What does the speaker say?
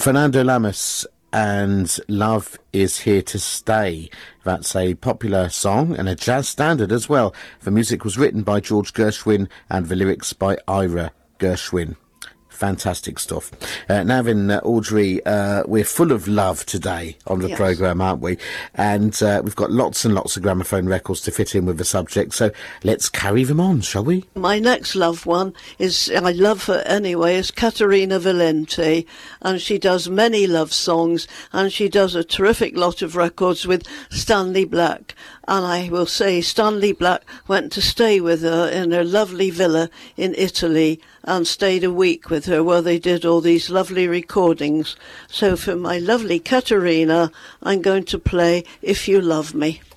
Fernando Lamas and Love Is Here to Stay. That's a popular song and a jazz standard as well. The music was written by George Gershwin and the lyrics by Ira Gershwin. Fantastic stuff. Now then, Audrey, we're full of love today on the programme, aren't we? And we've got lots and lots of gramophone records to fit in with the subject, so let's carry them on, shall we? My next loved one is, I love her anyway, is Caterina Valente, and she does many love songs, and she does a terrific lot of records with Stanley Black. And I will say Stanley Black went to stay with her in her lovely villa in Italy and stayed a week with her where they did all these lovely recordings. So for my lovely Caterina, I'm going to play If You Love Me.